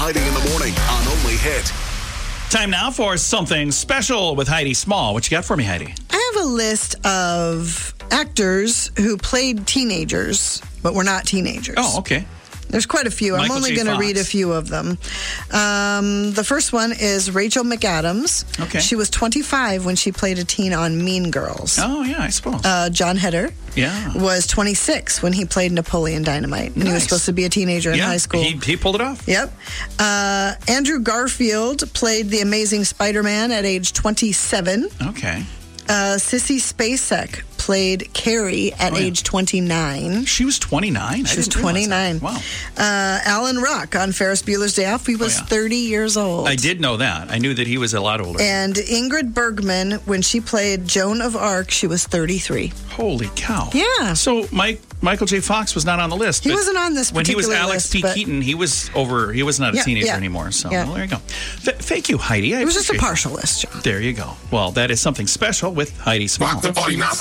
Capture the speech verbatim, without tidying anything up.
Heidi in the morning on Only Hit. Time now for something special with Heidi Small. What you got for me, Heidi? I have a list of actors who played teenagers, but were not teenagers. Oh, okay. There's quite a few. Michael I'm only J. going to Fox. read a few of them. Um, the first one is Rachel McAdams. Okay. She was twenty-five when she played a teen on Mean Girls. Oh, yeah, I suppose. Uh, John Heder yeah. was twenty-six when he played Napoleon Dynamite. And he was Nice. supposed to be a teenager in yeah, high school. He, he pulled it off. Yep. Uh, Andrew Garfield played the Amazing Spider-Man at age twenty-seven. Okay. Uh, Sissy Spacek played Carrie at Oh, yeah. age twenty-nine. She was twenty-nine? She was twenty-nine. Wow. Uh, Alan Ruck on Ferris Bueller's Day Off. He was Oh, yeah. thirty years old. I did know that. I knew that he was a lot older. And Ingrid Bergman, when she played Joan of Arc, she was thirty-three. Holy cow. Yeah. So Mike Michael J. Fox was not on the list. He but wasn't on this when he was particular Alex list, P. but- Keaton, he was over. He was not a Yeah, teenager yeah. anymore. So Yeah. well, there you go. F- thank you, Heidi. I It was just a appreciate partial list, John. that. There you go. Well, that is something special with Heidi Small. Rock the party now.